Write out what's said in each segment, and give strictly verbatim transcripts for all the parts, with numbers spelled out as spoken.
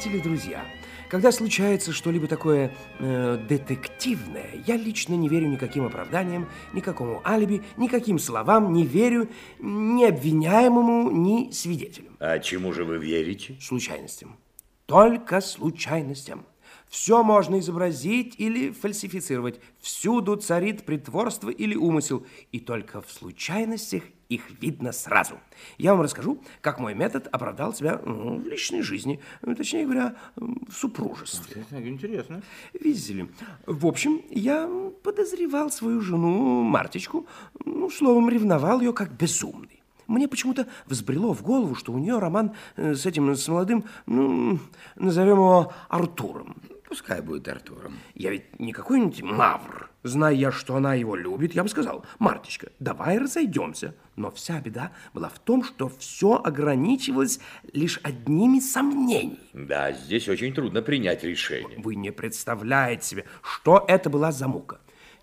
Видите ли, друзья, когда случается что-либо такое э, детективное, я лично не верю никаким оправданиям, никакому алиби, никаким словам, не верю ни обвиняемому, ни свидетелям. А чему же вы верите? Случайностям. Только случайностям. Все можно изобразить или фальсифицировать. Всюду царит притворство или умысел. И только в случайностях их видно сразу. Я вам расскажу, как мой метод оправдал себя ну, в личной жизни. Точнее говоря, в супружестве. Это интересно. Видите ли, в общем, я подозревал свою жену Мартечку, ну, словом, ревновал ее как безумный. Мне почему-то взбрело в голову, что у нее роман с этим, с молодым, ну, назовем его Артуром. Пускай будет Артуром. Я ведь не какой-нибудь мавр. Зная я, что она его любит, я бы сказал: Мартечка, давай разойдемся. Но вся беда была в том, что все ограничивалось лишь одними сомнениями. Да, здесь очень трудно принять решение. Вы не представляете себе, что это была за мука.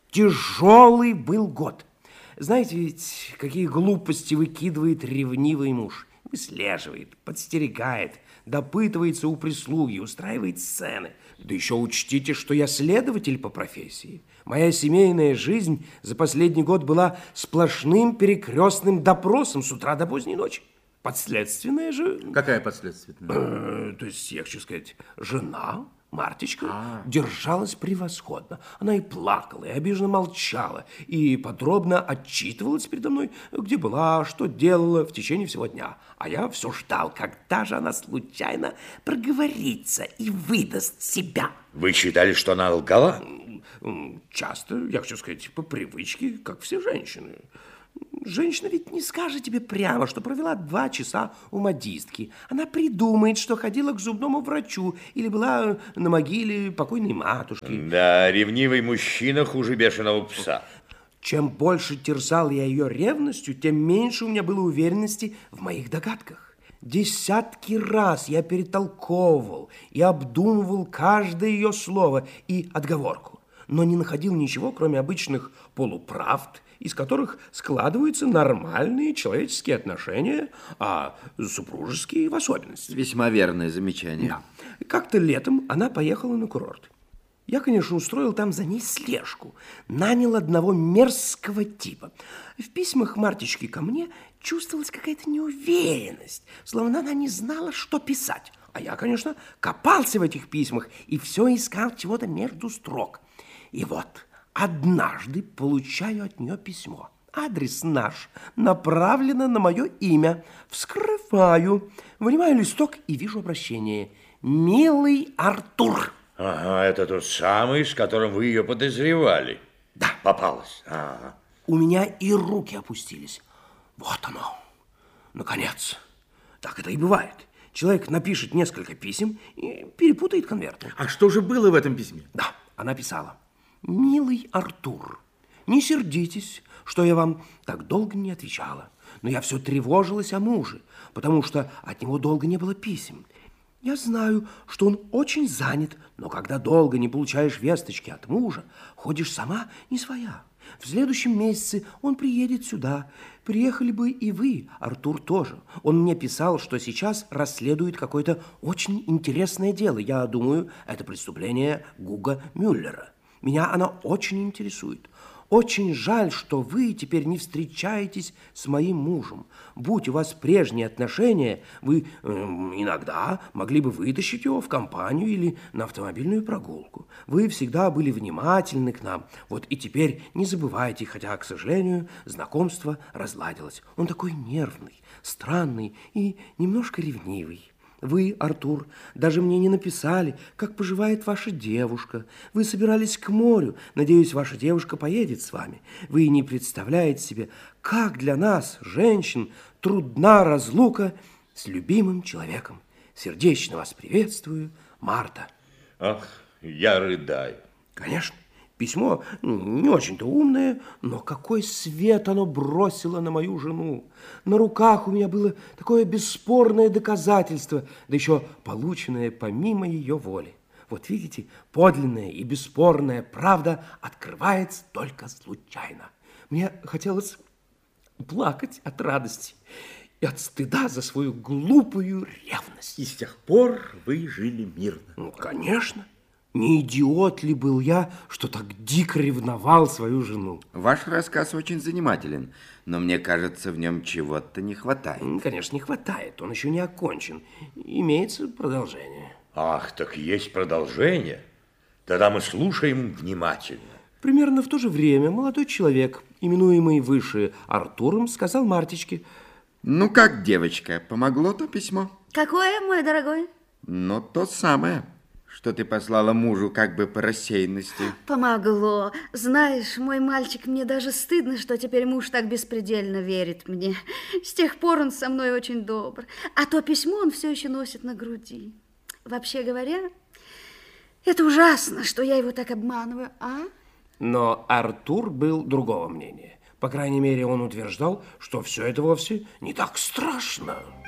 Тяжелый был год. Знаете ведь, какие глупости выкидывает ревнивый муж. Выслеживает, подстерегает, допытывается у прислуги, устраивает сцены. Да еще учтите, что я следователь по профессии. Моя семейная жизнь за последний год была сплошным перекрестным допросом с утра до поздней ночи. Подследственная же... Какая подследственная? Э, то есть, я хочу сказать, жена... Мартечка А. держалась превосходно. Она и плакала, и обиженно молчала, и подробно отчитывалась передо мной, где была, что делала в течение всего дня. А я все ждал, когда же она случайно проговорится и выдаст себя. Вы считали, что она лгала? Часто, я хочу сказать, по привычке, как все женщины. Женщина ведь не скажет тебе прямо, что провела два часа у модистки. Она придумает, что ходила к зубному врачу или была на могиле покойной матушки. Да, ревнивый мужчина хуже бешеного пса. Чем больше терзал я ее ревностью, тем меньше у меня было уверенности в моих догадках. Десятки раз я перетолковывал и обдумывал каждое ее слово и отговорку, но не находил ничего, кроме обычных полуправд, из которых складываются нормальные человеческие отношения, а супружеские в особенности. Весьма верное замечание. Да. Как-то летом она поехала на курорт. Я, конечно, устроил там за ней слежку. Нанял одного мерзкого типа. В письмах Мартечки ко мне чувствовалась какая-то неуверенность, словно она не знала, что писать. А я, конечно, копался в этих письмах и все искал чего-то между строк. И вот... Однажды получаю от нее письмо. Адрес наш, направлено на мое имя. Вскрываю, вынимаю листок и вижу обращение. «Милый Артур». Ага, это тот самый, с которым вы ее подозревали. Да. Попалась. Ага. У меня и руки опустились. Вот оно, наконец. Так это и бывает. Человек напишет несколько писем и перепутает конверты. А что же было в этом письме? Да, она писала: «Милый Артур, не сердитесь, что я вам так долго не отвечала, но я все тревожилась о муже, потому что от него долго не было писем. Я знаю, что он очень занят, но когда долго не получаешь весточки от мужа, ходишь сама не своя. В следующем месяце он приедет сюда. Приехали бы и вы, Артур, тоже. Он мне писал, что сейчас расследует какое-то очень интересное дело. Я думаю, это преступление Гуга Мюллера. Меня оно очень интересует. Очень жаль, что вы теперь не встречаетесь с моим мужем. Будь у вас прежние отношения, вы э, иногда могли бы вытащить его в компанию или на автомобильную прогулку. Вы всегда были внимательны к нам. Вот и теперь не забывайте, хотя, к сожалению, знакомство разладилось. Он такой нервный, странный и немножко ревнивый. Вы, Артур, даже мне не написали, как поживает ваша девушка. Вы собирались к морю. Надеюсь, ваша девушка поедет с вами. Вы не представляете себе, как для нас, женщин, трудна разлука с любимым человеком. Сердечно вас приветствую, Марта». Ах, я рыдаю. Конечно. Письмо ну, не очень-то умное, но какой свет оно бросило на мою жену. На руках у меня было такое бесспорное доказательство, да еще полученное помимо ее воли. Вот видите, подлинная и бесспорная правда открывается только случайно. Мне хотелось плакать от радости. и от стыда за свою глупую ревность. И с тех пор вы жили мирно. Ну, конечно. Не идиот ли был я, что так дико ревновал свою жену? Ваш рассказ очень занимателен, но мне кажется, в нем чего-то не хватает. Конечно, не хватает, он еще не окончен. Имеется продолжение. Ах, так есть продолжение? Тогда мы слушаем внимательно. Примерно в то же время молодой человек, именуемый выше Артуром, сказал Мартечке: Ну как, девочка, помогло то письмо? Какое, мой дорогой? Ну, то самое, что ты послала мужу как бы по рассеянности. Помогло. Знаешь, мой мальчик, мне даже стыдно, что теперь муж так беспредельно верит мне. С тех пор он со мной очень добр. А то письмо он все еще носит на груди. Вообще говоря, это ужасно, что я его так обманываю, а? Но Артур был другого мнения. По крайней мере, он утверждал, что все это вовсе не так страшно.